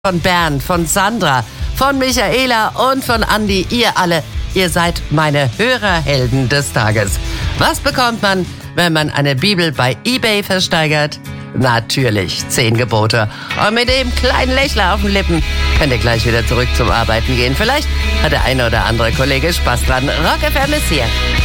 von Bernd, von Sandra, von Michaela und von Andi. Ihr alle, ihr seid meine Hörerhelden des Tages. Was bekommt man, wenn man eine Bibel bei eBay versteigert? Natürlich 10 Gebote. Und mit dem kleinen Lächler auf den Lippen könnt ihr gleich wieder zurück zum Arbeiten gehen. Vielleicht hat der eine oder andere Kollege Spaß dran. Rock FM ist hier.